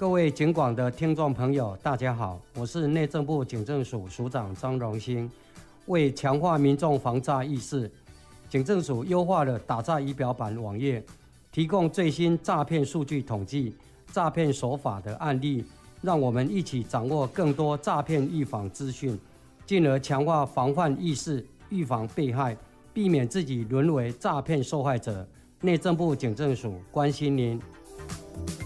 各位警广的听众朋友，大家好，我是内政部警政署署长张荣兴。为强化民众防诈意识，警政署优化了打诈仪表板网页，提供最新诈骗数据统计、诈骗手法的案例，让我们一起掌握更多诈骗预防资讯，进而强化防范意识，预防被害，避免自己沦为诈骗受害者。内政部警政署关心您。